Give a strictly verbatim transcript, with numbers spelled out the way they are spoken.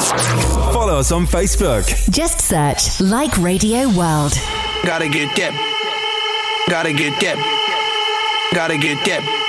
Follow us on Facebook. Just search Like Radio World. Gotta get that. Gotta get that. Gotta get that.